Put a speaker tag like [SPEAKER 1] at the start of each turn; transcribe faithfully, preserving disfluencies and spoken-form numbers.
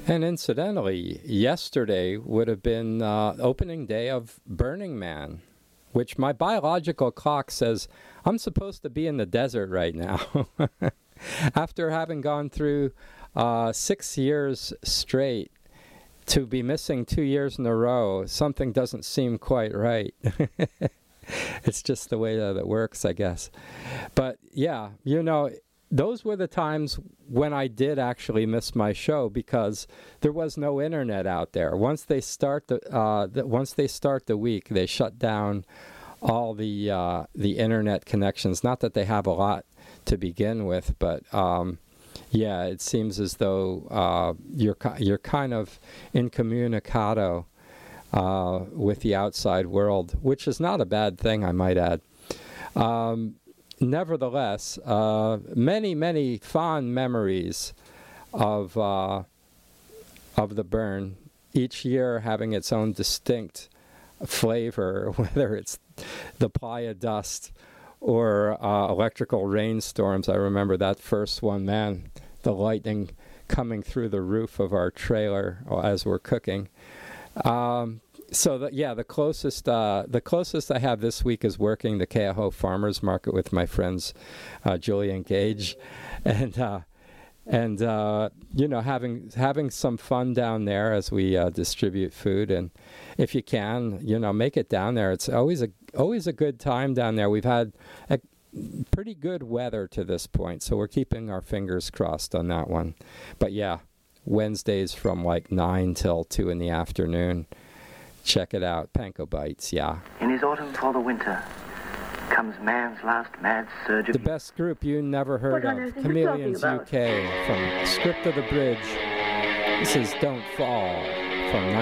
[SPEAKER 1] And incidentally, yesterday would have been uh, opening day of Burning Man, which my biological clock says I'm supposed to be in the desert right now. After having gone through uh, six years straight, to be missing two years in a row, something doesn't seem quite right. It's just the way that it works, I guess. But yeah, you know, those were the times when I did actually miss my show because there was no internet out there. Once they start the, uh, the once they start the week, they shut down all the uh, the internet connections. Not that they have a lot to begin with, but um, yeah, it seems as though uh, you're you're kind of incommunicado uh, with the outside world, which is not a bad thing, I might add. Um, nevertheless, uh, many many fond memories of uh, of the burn. Each year having its own distinct flavor, whether it's the playa dust or uh, electrical rainstorms. I remember that first one, man, the lightning coming through the roof of our trailer as we're cooking. Um, so, the, yeah, the closest uh, the closest I have this week is working the Keauhou Farmers Market with my friends uh, Julie and Gage, and uh, and uh, you know having having some fun down there as we uh, distribute food. And if you can, you know, make it down there. It's always a always a good time down there. We've had a pretty good weather to this point, so we're keeping our fingers crossed on that one. But yeah, Wednesdays from like nine till two in the afternoon. Check it out, Panko Bites, yeah.
[SPEAKER 2] In his autumn for the winter comes man's last mad surge of...
[SPEAKER 1] The best group you never heard of, Chameleons U K, from Script of the Bridge. This is Don't Fall from